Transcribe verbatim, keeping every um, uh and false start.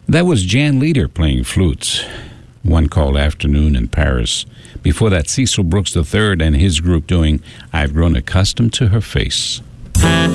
That was Jan Leader playing flutes, one called Afternoon in Paris. Before that, Cecil Brooks the third and his group doing I've Grown Accustomed to Her Face.